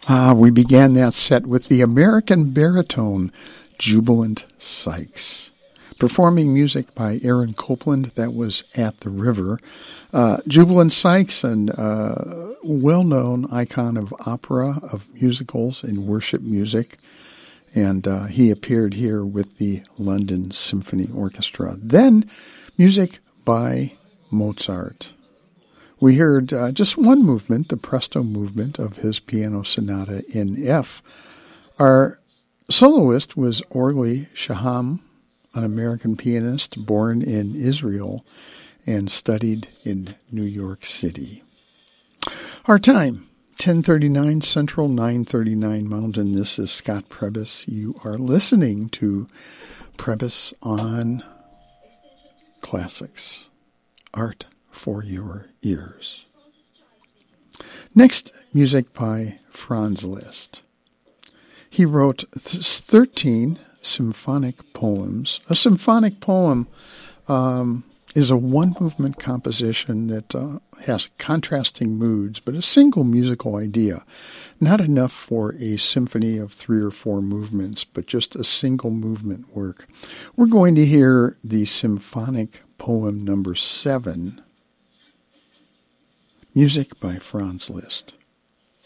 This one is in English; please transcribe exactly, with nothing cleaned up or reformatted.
Ah, we began that set with the American baritone Jubilant Sykes, performing music by Aaron Copland. That was At the River. Uh, Jubilant Sykes, an uh, well-known icon of opera, of musicals and worship music, and uh, he appeared here with the London Symphony Orchestra. Then, music by Mozart. We heard uh, just one movement, the Presto movement of his Piano Sonata in F. Our soloist was Orly Shaham, an American pianist born in Israel and studied in New York City. Our time, ten thirty-nine Central, nine thirty-nine Mountain. This is Scott Prebys. You are listening to Prebys on Classics, Art for Your Ears. Next, music by Franz Liszt. He wrote th- thirteen symphonic poems. A symphonic poem um, is a one-movement composition that uh, has contrasting moods, but a single musical idea. Not enough for a symphony of three or four movements, but just a single movement work. We're going to hear the symphonic poem number seven, music by Franz Liszt.